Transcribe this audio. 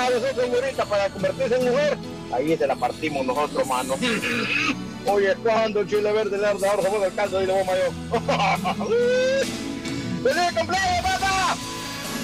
a nosotros, señorita, para convertirse en mujer, ahí se la partimos nosotros, mano. Oye, ¿cuándo el chile verde le ahora somos del caldo y lo vamos yo? ¡Feliz cumpleaños, papá!